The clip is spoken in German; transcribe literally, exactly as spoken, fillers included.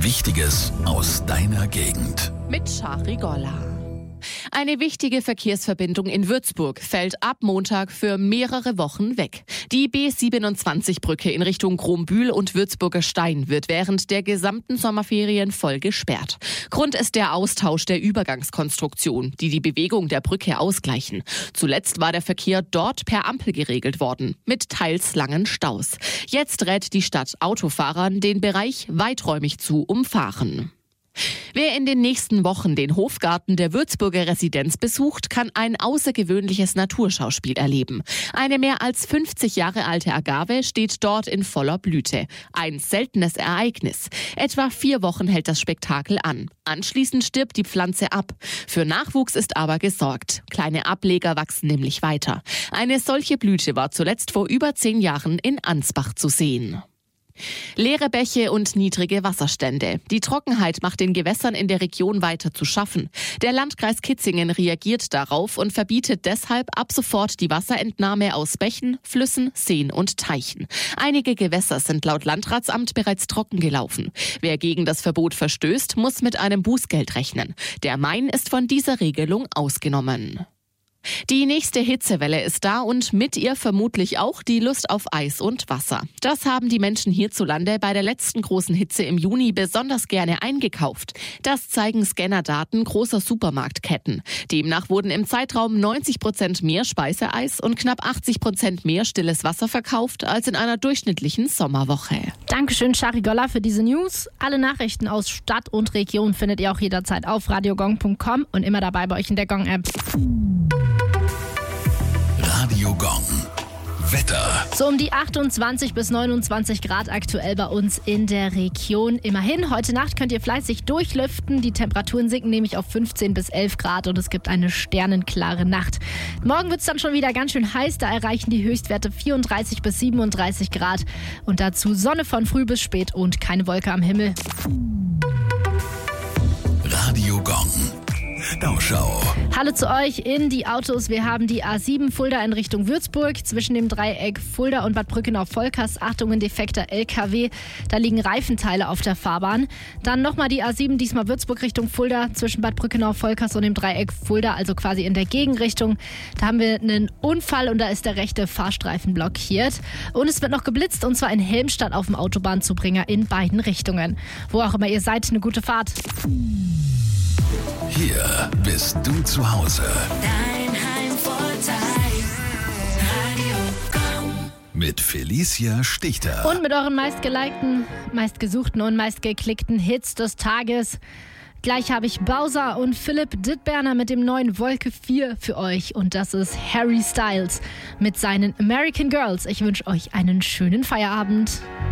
Wichtiges aus deiner Gegend. Mit Shari Golla. Eine wichtige Verkehrsverbindung in Würzburg fällt ab Montag für mehrere Wochen weg. Die B siebenundzwanzig-Brücke in Richtung Grombühl und Würzburger Stein wird während der gesamten Sommerferien voll gesperrt. Grund ist der Austausch der Übergangskonstruktion, die die Bewegung der Brücke ausgleichen. Zuletzt war der Verkehr dort per Ampel geregelt worden, mit teils langen Staus. Jetzt rät die Stadt Autofahrern, den Bereich weiträumig zu umfahren. Wer in den nächsten Wochen den Hofgarten der Würzburger Residenz besucht, kann ein außergewöhnliches Naturschauspiel erleben. Eine mehr als fünfzig Jahre alte Agave steht dort in voller Blüte. Ein seltenes Ereignis. Etwa vier Wochen hält das Spektakel an. Anschließend stirbt die Pflanze ab. Für Nachwuchs ist aber gesorgt. Kleine Ableger wachsen nämlich weiter. Eine solche Blüte war zuletzt vor über zehn Jahren in Ansbach zu sehen. Leere Bäche und niedrige Wasserstände. Die Trockenheit macht den Gewässern in der Region weiter zu schaffen. Der Landkreis Kitzingen reagiert darauf und verbietet deshalb ab sofort die Wasserentnahme aus Bächen, Flüssen, Seen und Teichen. Einige Gewässer sind laut Landratsamt bereits trocken gelaufen. Wer gegen das Verbot verstößt, muss mit einem Bußgeld rechnen. Der Main ist von dieser Regelung ausgenommen. Die nächste Hitzewelle ist da und mit ihr vermutlich auch die Lust auf Eis und Wasser. Das haben die Menschen hierzulande bei der letzten großen Hitze im Juni besonders gerne eingekauft. Das zeigen Scannerdaten großer Supermarktketten. Demnach wurden im Zeitraum neunzig Prozent mehr Speiseeis und knapp achtzig Prozent mehr stilles Wasser verkauft als in einer durchschnittlichen Sommerwoche. Dankeschön, Shari Golla, für diese News. Alle Nachrichten aus Stadt und Region findet ihr auch jederzeit auf radiogong punkt com und immer dabei bei euch in der Gong-App. Radio Gong. Wetter. So um die achtundzwanzig bis neunundzwanzig Grad aktuell bei uns in der Region. Immerhin, heute Nacht könnt ihr fleißig durchlüften. Die Temperaturen sinken nämlich auf fünfzehn bis elf Grad und es gibt eine sternenklare Nacht. Morgen wird es dann schon wieder ganz schön heiß. Da erreichen die Höchstwerte vierunddreißig bis siebenunddreißig Grad. Und dazu Sonne von früh bis spät und keine Wolke am Himmel. Radio Gong. Stauschau. Hallo zu euch in die Autos. Wir haben die A sieben Fulda in Richtung Würzburg. Zwischen dem Dreieck Fulda und Bad Brückenau-Volkers. Achtung, ein defekter L K W. Da liegen Reifenteile auf der Fahrbahn. Dann nochmal die A sieben, diesmal Würzburg Richtung Fulda. Zwischen Bad Brückenau-Volkers und dem Dreieck Fulda, also quasi in der Gegenrichtung. Da haben wir einen Unfall und da ist der rechte Fahrstreifen blockiert. Und es wird noch geblitzt und zwar in Helmstadt auf dem Autobahnzubringer in beiden Richtungen. Wo auch immer ihr seid, eine gute Fahrt. Hier bist du zu Hause. Dein Heimvorteil. Radio Gong. Mit Felicia Stichter. Und mit euren meistgelikten, meistgesuchten und meistgeklickten Hits des Tages. Gleich habe ich Bowser und Philipp Dittberner mit dem neuen Wolke vier für euch. Und das ist Harry Styles mit seinen American Girls. Ich wünsche euch einen schönen Feierabend.